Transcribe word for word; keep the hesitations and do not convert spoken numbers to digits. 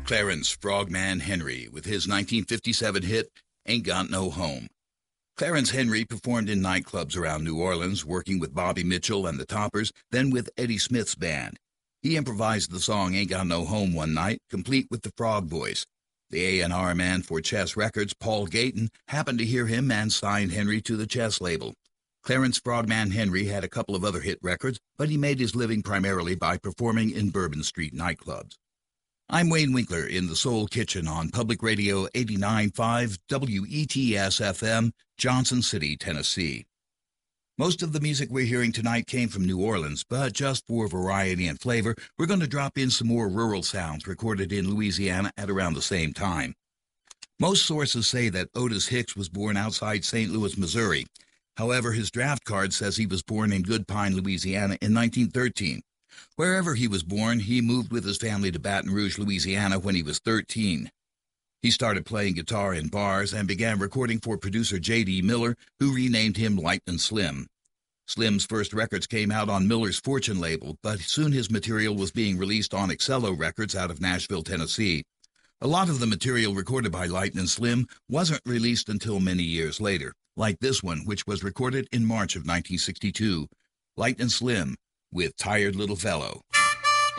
Clarence Frogman Henry with his nineteen fifty-seven hit, Ain't Got No Home. Clarence Henry performed in nightclubs around New Orleans, working with Bobby Mitchell and the Toppers, then with Eddie Smith's band. He improvised the song Ain't Got No Home one night, complete with the frog voice. The A and R man for Chess Records, Paul Gayton, happened to hear him and signed Henry to the Chess label. Clarence Frogman Henry had a couple of other hit records, but he made his living primarily by performing in Bourbon Street nightclubs. I'm Wayne Winkler in the Soul Kitchen on Public Radio eighty-nine point five W E T S F M, Johnson City, Tennessee. Most of the music we're hearing tonight came from New Orleans, but just for variety and flavor, we're going to drop in some more rural sounds recorded in Louisiana at around the same time. Most sources say that Otis Hicks was born outside Saint Louis, Missouri. However, his draft card says he was born in Good Pine, Louisiana in nineteen thirteen. Wherever he was born, he moved with his family to Baton Rouge, Louisiana when he was thirteen. He started playing guitar in bars and began recording for producer J D Miller, who renamed him Lightnin' Slim. Slim's first records came out on Miller's Fortune label, but soon his material was being released on Excello Records out of Nashville, Tennessee. A lot of the material recorded by Lightnin' Slim wasn't released until many years later, like this one, which was recorded in March of nineteen sixty-two. Lightnin' Slim with Tired Little Fellow.